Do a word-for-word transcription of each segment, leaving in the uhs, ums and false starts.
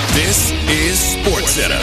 This is SportsCenter.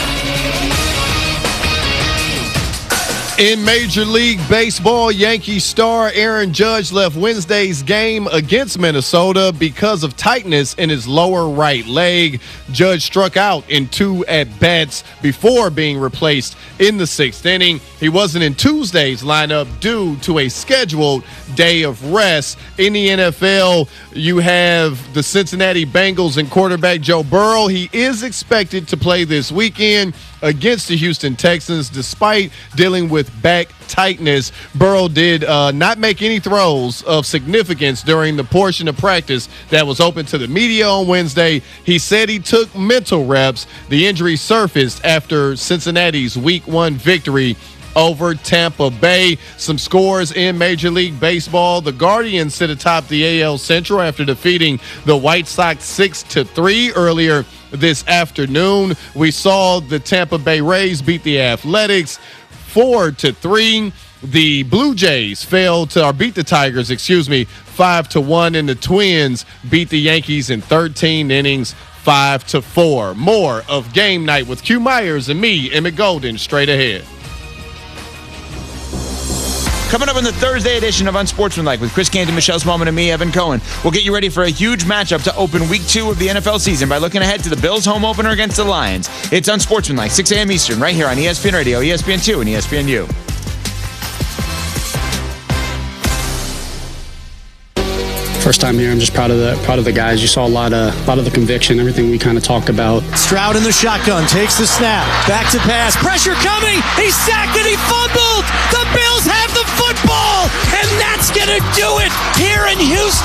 In Major League Baseball, Yankee star Aaron Judge left Wednesday's game against Minnesota because of tightness in his lower right leg. Judge struck out in two at-bats before being replaced in the sixth inning. He wasn't in Tuesday's lineup due to a scheduled day of rest. In the N F L, you have the Cincinnati Bengals and quarterback Joe Burrow. He is expected to play this weekend against the Houston Texans despite dealing with back tightness. Burrow did uh, not make any throws of significance during the portion of practice that was open to the media on Wednesday. He said he took mental reps. The injury surfaced after Cincinnati's week one victory over Tampa Bay. Some scores in Major League Baseball. The Guardians sit atop the A L Central after defeating the White Sox six to three earlier this afternoon. We saw the Tampa Bay Rays beat the Athletics four to three. The Blue Jays failed to, or beat the Tigers, excuse me, five to one, and the Twins beat the Yankees in thirteen innings, five to four. More of Game Night with Q Myers and me, Emmett Golden, straight ahead. Coming up on the Thursday edition of Unsportsmanlike with Chris Canty, Michelle Smallman, and me, Evan Cohen. We'll get you ready for a huge matchup to open week two of the N F L season by looking ahead to the Bills' home opener against the Lions. It's Unsportsmanlike, six a.m. Eastern, right here on E S P N Radio, E S P N two, and E S P N U. First time here, I'm just proud of the proud of the guys. You saw a lot of a lot of the conviction, everything we kind of talked about. Stroud in the shotgun, takes the snap, back to pass, pressure coming, he's sacked and he fumbled. The Bills have the football, and that's gonna do it here in Houston.